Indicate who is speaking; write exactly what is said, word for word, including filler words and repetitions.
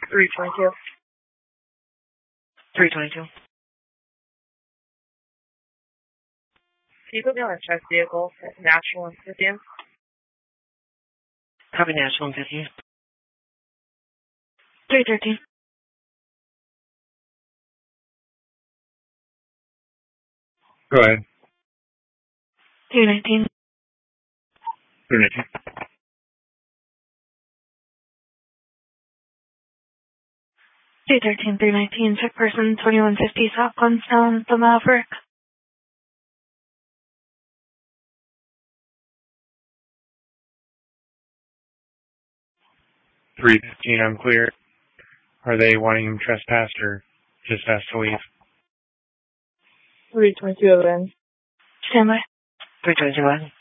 Speaker 1: three twenty-two. three twenty-two. Can you put me on a check vehicle for National and fiftieth? Copy National and fiftieth. three thirteen.
Speaker 2: Go ahead.
Speaker 1: three nineteen.
Speaker 2: three nineteen.
Speaker 1: three thirteen, three nineteen, check person twenty-one fifty, South Gunstown, the Maverick.
Speaker 2: three fifteen, I'm clear. Are they wanting him trespassed or just asked to leave?
Speaker 1: three twenty-two, Evan. Stand by. three twenty-two, Evan.